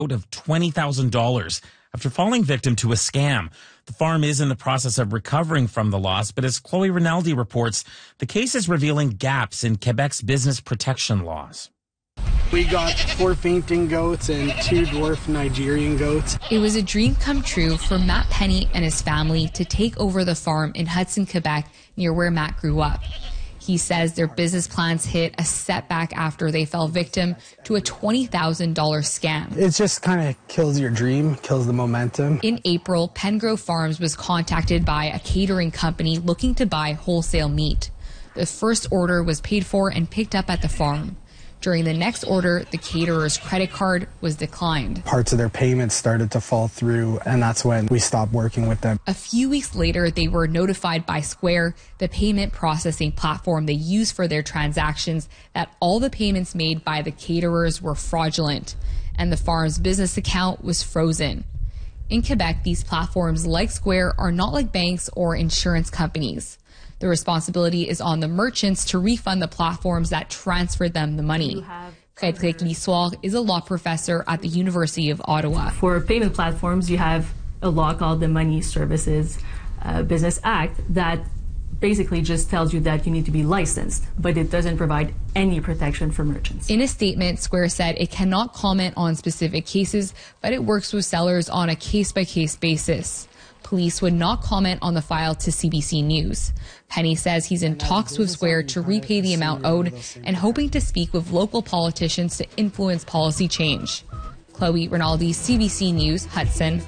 of $20,000 after falling victim to a scam. The farm is in the process of recovering from the loss, but as Chloe Rinaldi reports, the case is revealing gaps in Quebec's business protection laws. We got 4 fainting goats and 2 dwarf Nigerian goats. It was a dream come true for Matt Penny and his family to take over the farm in Hudson, Quebec, near where Matt grew up. He says their business plans hit a setback after they fell victim to a $20,000 scam. It just kind of kills your dream, kills the momentum. In April, Pengrove Farms was contacted by a catering company looking to buy wholesale meat. The first order was paid for and picked up at the farm. During the next order, the caterer's credit card was declined. Parts of their payments started to fall through, and that's when we stopped working with them. A few weeks later, they were notified by Square, the payment processing platform they use for their transactions, that all the payments made by the caterers were fraudulent, and the farm's business account was frozen. In Quebec, these platforms, like Square, are not like banks or insurance companies. The responsibility is on the merchants to refund the platforms that transferred them the money. Frédéric Lissoire is a law professor at the University of Ottawa. For payment platforms, you have a law called the Money Services Business Act that basically just tells you that you need to be licensed, but it doesn't provide any protection for merchants. In a statement, Square said it cannot comment on specific cases, but it works with sellers on a case-by-case basis. Police would not comment on the file to CBC News. Penny says he's in talks with Square to repay the amount owed and hoping to speak with local politicians to influence policy change. Chloe Rinaldi, CBC News, Hudson.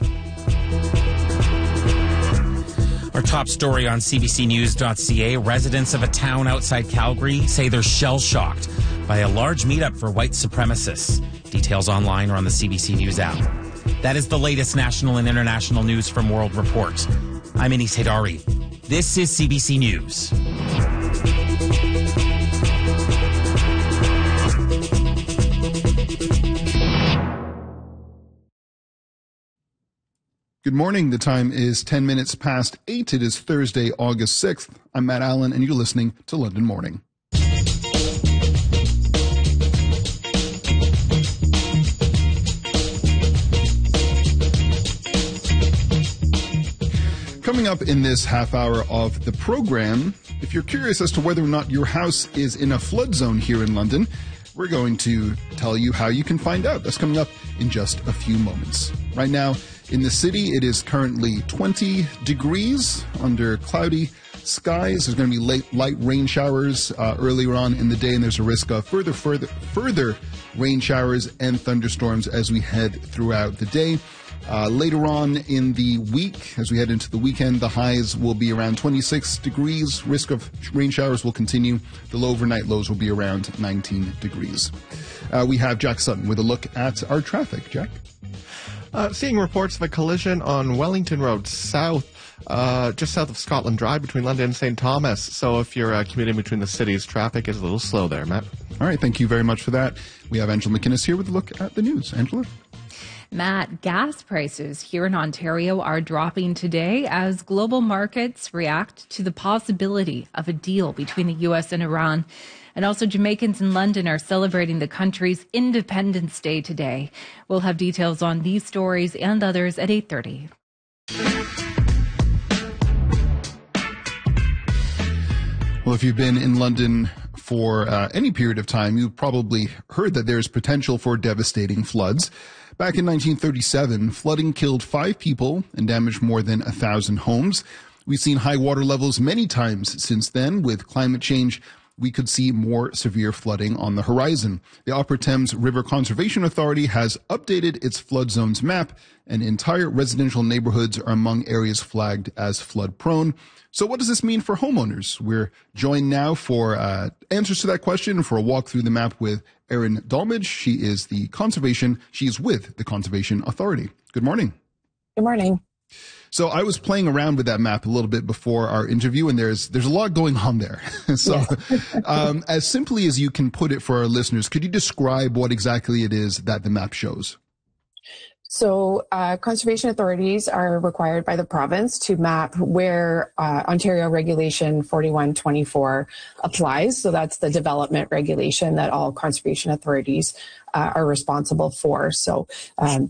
Our top story on cbcnews.ca, residents of a town outside Calgary say they're shell-shocked by a large meetup for white supremacists. Details online or on the CBC News app. That is the latest national and international news from World Report. I'm Anis Haidari. This is CBC News. Good morning. The time is 10 minutes past 8. It is Thursday, August 6th. I'm Matt Allen, and you're listening to London Morning. Coming up in this half hour of the program, if you're curious as to whether or not your house is in a flood zone here in London, we're going to tell you how you can find out. That's coming up in just a few moments. Right now, in the city, it is currently 20 degrees under cloudy skies. There's going to be light rain showers earlier on in the day, and there's a risk of further rain showers and thunderstorms as we head throughout the day. Later on in the week, as we head into the weekend, the highs will be around 26 degrees. Risk of rain showers will continue. The low overnight lows will be around 19 degrees. We have Jack Sutton with a look at our traffic. Jack? Seeing reports of a collision on Wellington Road South, just south of Scotland Drive between London and St. Thomas. So if you're commuting between the cities, traffic is a little slow there, Matt. All right, thank you very much for that. We have Angela McInnes here with a look at the news. Angela? Matt, gas prices here in Ontario are dropping today as global markets react to the possibility of a deal between the U.S. and Iran. And also Jamaicans in London are celebrating the country's Independence Day today. We'll have details on these stories and others at 8:30. Well, if you've been in London for any period of time, you've probably heard that there's potential for devastating floods. Back in 1937, flooding killed 5 people and damaged more than 1,000 homes. We've seen high water levels many times since then. With climate change, we could see more severe flooding on the horizon. The Upper Thames River Conservation Authority has updated its flood zones map, and entire residential neighborhoods are among areas flagged as flood prone. So what does this mean for homeowners? We're joined now for answers to that question, for a walk through the map with Erin Dolmage. She is with the Conservation Authority. Good morning. Good morning. So I was playing around with that map a little bit before our interview, and there's a lot going on there. So as simply as you can put it for our listeners, could you describe what exactly it is that the map shows? So conservation authorities are required by the province to map where Ontario Regulation 4124 applies. So that's the development regulation that all conservation authorities are responsible for. So